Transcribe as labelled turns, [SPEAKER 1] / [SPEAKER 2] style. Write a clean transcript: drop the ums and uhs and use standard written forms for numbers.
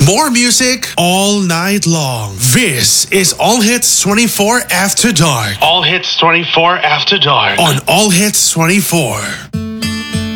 [SPEAKER 1] More music all night long. This is All Hits 24 After Dark.
[SPEAKER 2] All Hits 24 After Dark.
[SPEAKER 1] On All Hits 24.